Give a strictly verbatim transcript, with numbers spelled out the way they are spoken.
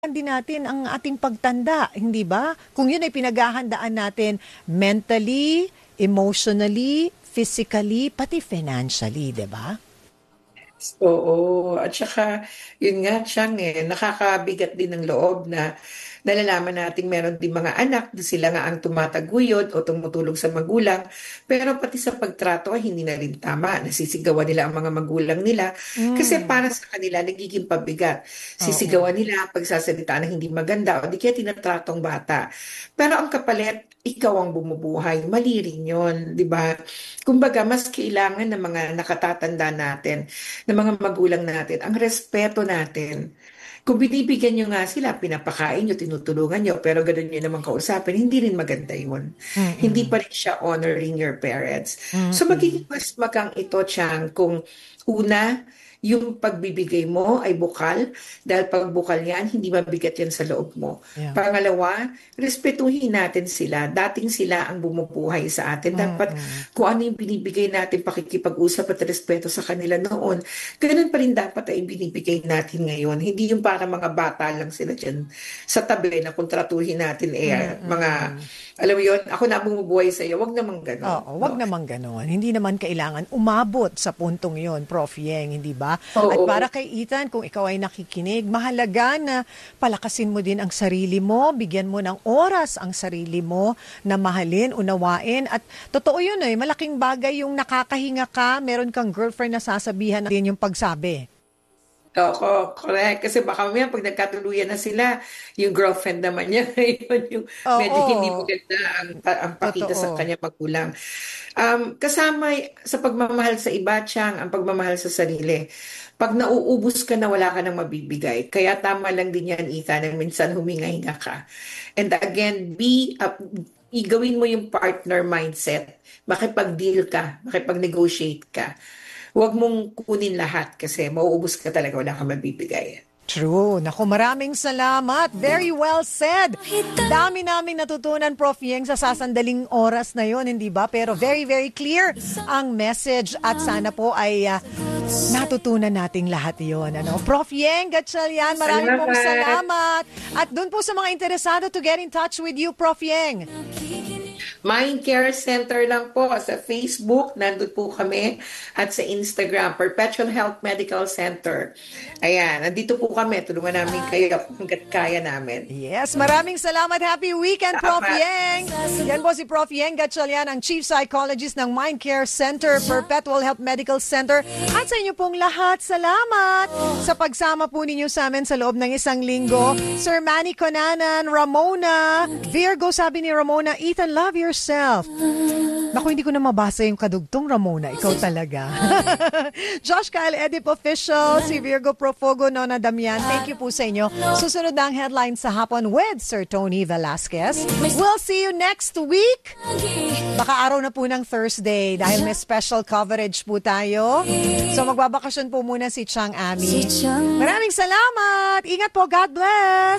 din natin ang ating pagtanda, hindi ba? Kung yun ay pinaghahandaan natin mentally, emotionally, physically, pati financially, di ba? Oo, at saka yun nga siyang eh, nakakabigat din ng loob na nalalaman nating meron din mga anak na sila nga ang tumataguyod o tumutulong sa magulang, pero pati sa pagtrato ay hindi na rin tama. Nasisigawan nila ang mga magulang nila kasi Mm. para sa kanila nagiging pabigat. Oo. Sisigawan nila ang pagsasalita na hindi maganda o di kaya tinatratong bata. Pero ang kapalit, ikaw ang bumubuhay. Mali rin yun, di ba? Kumbaga, mas kailangan ng mga nakatatanda natin ng mga magulang natin, ang respeto natin. Kung binibigyan nyo nga sila, pinapakain nyo, tinutulungan nyo, pero ganun nyo naman kausapin, hindi rin maganda yun. Hindi Mm-mm. pa rin siya honoring your parents. So Mm-mm. magiging mas magang ito, Chang, kung una, yung pagbibigay mo ay bukal, dahil pag bukal yan, hindi mabigat yan sa loob mo. Yeah. Pangalawa, respetuhin natin sila. Dating sila ang bumubuhay sa atin. Dapat Mm-mm. kung ano yung binibigay natin, pakikipag-usap at respeto sa kanila noon, ganun pa rin dapat ay binibigay natin ngayon. Hindi yung para mga bata lang sila dyan sa tabi na kontratuhin natin eh, mga, Mm-mm. alam mo yun, ako na bumubuhay sa iyo, wag naman ganun. Oo, wag No? naman ganon. Hindi naman kailangan umabot sa puntong yon, Prof Yeng, hindi ba? At Oo. para kay Ethan, kung ikaw ay nakikinig, mahalaga na palakasin mo din ang sarili mo, bigyan mo ng oras ang sarili mo na mahalin, unawain. At totoo yun eh, malaking bagay yung nakakahinga ka, meron kang girlfriend na sasabihan din yung pagsabi. Oo, correct. Kasi baka mamaya pag nagkatuluyan na sila, yung girlfriend naman niya, yun yung medyo hindi Oo, maganda ang, ang pakita sa totoo. kanya magulang. Um, kasama sa pagmamahal sa iba, Chang, ang pagmamahal sa sarili. Pag nauubos ka na, wala ka nang mabibigay. Kaya tama lang din yan, Ethan, na minsan huminga-hinga ka. And again, be, uh, igawin mo yung partner mindset. Makipag-deal ka, makipag-negotiate ka. Huwag mong kunin lahat kasi mauubos ka talaga, wala kang mabibigay. True. Naku, maraming salamat. Very well said. Dami naming natutunan, Prof Yeng, sa sasandaling oras na yon, hindi ba? Pero very, very clear ang message at sana po ay uh, natutunan nating lahat yon. Ano? Prof Yeng Gatchalian, maraming pong Salamat! salamat. At dun po sa mga interesado to get in touch with you, Prof Yeng. Mind Care Center lang po sa Facebook, nandun po kami, at sa Instagram, Perpetual Health Medical Center. Ayan, nandito po kami, tulungan namin kayo hanggat kaya namin. Yes, maraming salamat. Happy weekend, Prof Salamat. Yeng. Yan po si Prof Yeng Gatchalian, ang Chief Psychologist ng Mind Care Center, Perpetual Health Medical Center. At sa inyo pong lahat, salamat sa pagsama po ninyo sa amin sa loob ng isang linggo. Sir Manny Conanan, Ramona, Virgo, sabi ni Ramona, Ethan, love yourself. Naku, hindi ko na mabasa yung kadugtong, Ramona. Ikaw talaga. Josh Kyle Edip Official, si Virgo Profogo, Nona Damian. Thank you po sa inyo. Susunod na ang headline sa hapon with Sir Tony Velasquez. We'll see you next week. Baka araw na po ng Thursday dahil may special coverage po tayo. So magbabakasyon po muna si Chang Ami. Maraming salamat. Ingat po. God bless.